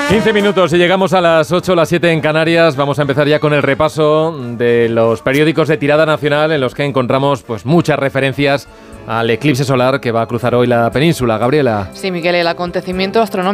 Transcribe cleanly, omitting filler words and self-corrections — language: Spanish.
15 minutos y llegamos a las 8 o las 7 en Canarias. Vamos a empezar ya con el repaso de los periódicos de tirada nacional en los que encontramos pues muchas referencias al eclipse solar que va a cruzar hoy la península. Gabriela. Sí, Miguel, el acontecimiento astronómico